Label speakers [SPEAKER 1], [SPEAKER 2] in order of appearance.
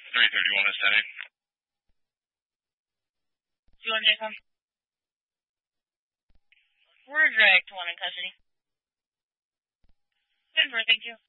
[SPEAKER 1] 331 is heading.
[SPEAKER 2] Do you want to come? We're direct one in custody. Good, thank you.